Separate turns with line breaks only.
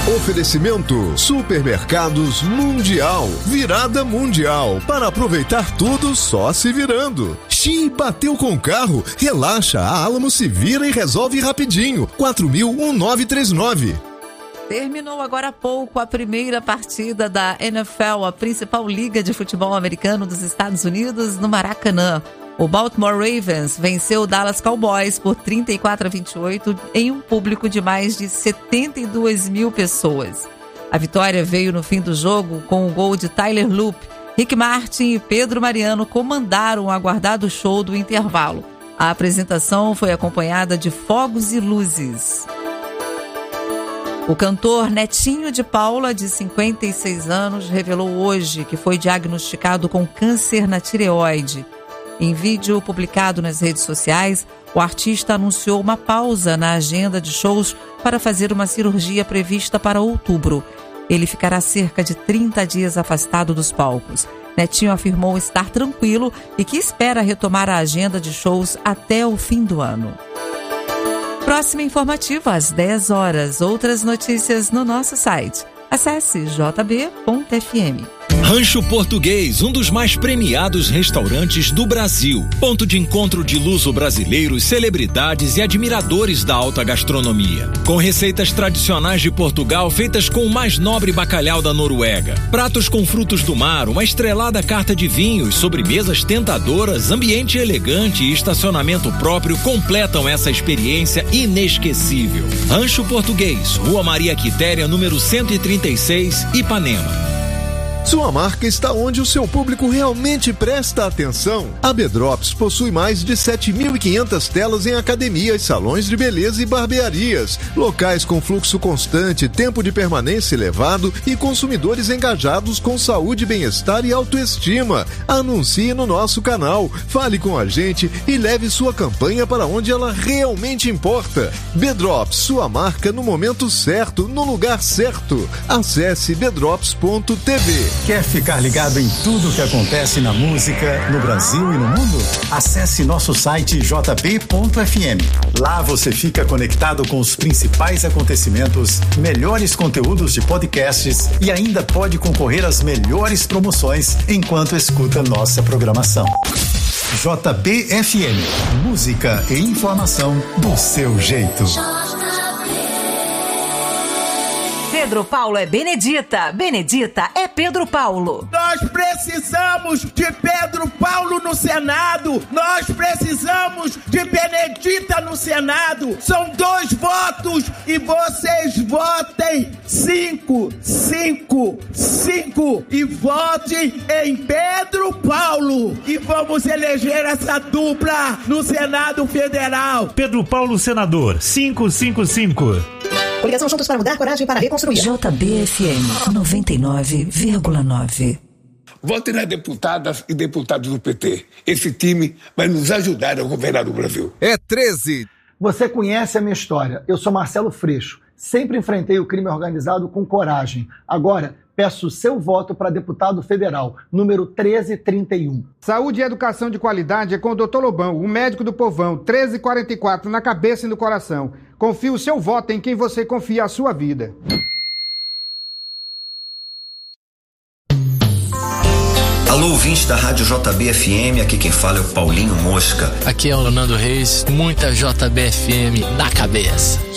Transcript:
Oferecimento Supermercados Mundial. Virada mundial. Para aproveitar tudo só se virando. Xi, bateu com o carro? Relaxa, a Alamo se vira e resolve rapidinho. 4000-1939.
Terminou agora há pouco a primeira partida da NFL, a principal liga de futebol americano dos Estados Unidos, no Maracanã. O Baltimore Ravens venceu o Dallas Cowboys por 34-28 em um público de mais de 72 mil pessoas. A vitória veio no fim do jogo com o gol de Tyler Loop. Rick Martin e Pedro Mariano comandaram o aguardado show do intervalo. A apresentação foi acompanhada de fogos e luzes. O cantor Netinho de Paula, de 56 anos, revelou hoje que foi diagnosticado com câncer na tireoide. Em vídeo publicado nas redes sociais, o artista anunciou uma pausa na agenda de shows para fazer uma cirurgia prevista para outubro. Ele ficará cerca de 30 dias afastado dos palcos. Netinho afirmou estar tranquilo e que espera retomar a agenda de shows até o fim do ano. Próxima informativa às 10 horas. Outras notícias no nosso site. Acesse jb.fm.
Rancho Português, um dos mais premiados restaurantes do Brasil. Ponto de encontro de luso-brasileiros, celebridades e admiradores da alta gastronomia. Com receitas tradicionais de Portugal feitas com o mais nobre bacalhau da Noruega. Pratos com frutos do mar, uma estrelada carta de vinhos, sobremesas tentadoras, ambiente elegante e estacionamento próprio completam essa experiência inesquecível. Rancho Português, Rua Maria Quitéria, número 136, Ipanema.
Sua marca está onde o seu público realmente presta atenção. A Bedrops possui mais de 7.500 telas em academias, salões de beleza e barbearias, locais com fluxo constante, tempo de permanência elevado e consumidores engajados com saúde, bem-estar e autoestima. Anuncie no nosso canal, fale com a gente e leve sua campanha para onde ela realmente importa. Bedrops, sua marca no momento certo, no lugar certo. Acesse bedrops.tv.
Quer ficar ligado em tudo o que acontece na música, no Brasil e no mundo? Acesse nosso site jb.fm. Lá você fica conectado com os principais acontecimentos, melhores conteúdos de podcasts e ainda pode concorrer às melhores promoções enquanto escuta nossa programação. JBFM. Música e informação do seu jeito.
Pedro Paulo é Benedita, Benedita é Pedro Paulo.
Nós precisamos de Pedro Paulo no Senado, nós precisamos de Benedita no Senado. São 2 votos e vocês votem 5 e votem em Pedro Paulo e vamos eleger essa dupla no Senado Federal.
Pedro Paulo, senador, 555.
Coligação Juntos para Mudar, Coragem para Reconstruir. JBFM 99,9.
Votem nas deputadas e deputados do PT. Esse time vai nos ajudar a governar o Brasil.
É 13.
Você conhece a minha história. Eu sou Marcelo Freixo. Sempre enfrentei o crime organizado com coragem. Agora, peço o seu voto para deputado federal, número 1331.
Saúde e educação de qualidade é com o Dr. Lobão, o médico do povão, 1344, na cabeça e no coração. Confie o seu voto em quem você confia a sua vida.
Alô, ouvinte da Rádio JBFM, aqui quem fala é o Paulinho Mosca.
Aqui é o Leonardo Reis, muita JBFM na cabeça.